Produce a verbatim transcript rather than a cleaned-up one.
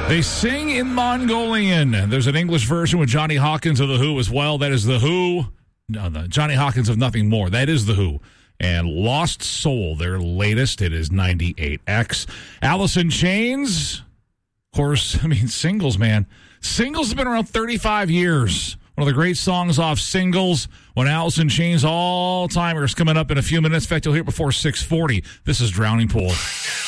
They sing in Mongolian. There's an English version with Johnny Hawkins of The Who as well. That is The Who. No, no, Johnny Hawkins of Nothing More. That is The Who. And Lost Soul, their latest. It is ninety-eight X. Alice in Chains. Of course, I mean, Singles, man. Singles have been around thirty-five years. One of the great songs off Singles. When Alice in Chains All-Timers coming up in a few minutes. In fact, you'll hear it before six forty. This is Drowning Pool.